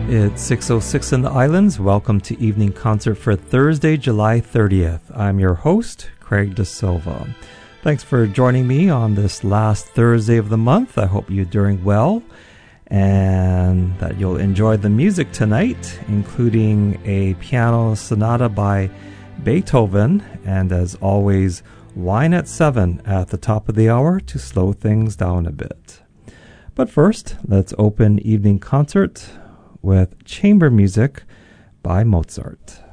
It's 6:06 in the islands. Welcome to Evening Concert for Thursday, July 30th. I'm your host, Craig De Silva. Thanks for joining me on this last Thursday of the month. I hope you're doing well and that you'll enjoy the music tonight, including a piano sonata by Beethoven, and as always, wine at 7 at the top of the hour to slow things down a bit. But first, let's open Evening Concert with chamber music by Mozart.